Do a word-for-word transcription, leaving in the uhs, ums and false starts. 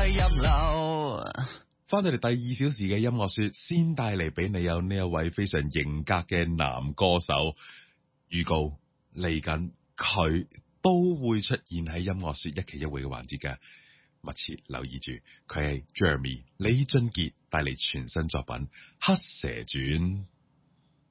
入流。 翻到嚟第二小時嘅音樂說，先帶嚟俾你有呢一位非常型格嘅男歌手。預告嚟緊，佢都會出現喺音樂說一期一會嘅環節嘅，密切留意住。佢係 Jeremy 李俊傑帶嚟全新作品《黑蛇傳》。